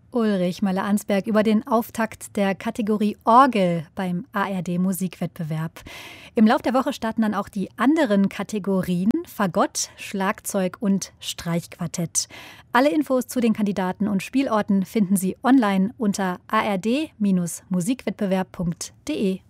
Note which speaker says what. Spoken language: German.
Speaker 1: Ulrich Möller-Ansberg über den Auftakt der Kategorie Orgel beim ARD-Musikwettbewerb. Im Lauf der Woche starten dann auch die anderen Kategorien Fagott, Schlagzeug und Streichquartett. Alle Infos zu den Kandidaten und Spielorten finden Sie online unter ard-musikwettbewerb.de.